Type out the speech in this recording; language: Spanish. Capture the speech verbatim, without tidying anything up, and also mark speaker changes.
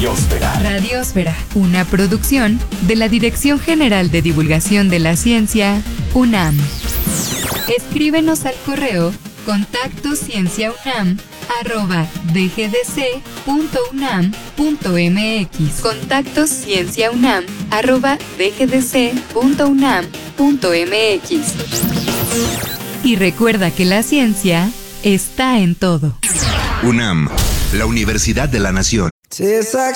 Speaker 1: Radiósfera.
Speaker 2: Radiósfera, una producción de la Dirección General de Divulgación de la Ciencia, UNAM. Escríbenos al correo contacto ciencia unam arroba d g d c punto unam punto m x. Contacto ciencia unam arroba d g d c punto unam punto m x. Y recuerda que la ciencia está en todo.
Speaker 3: UNAM, la Universidad de la Nación.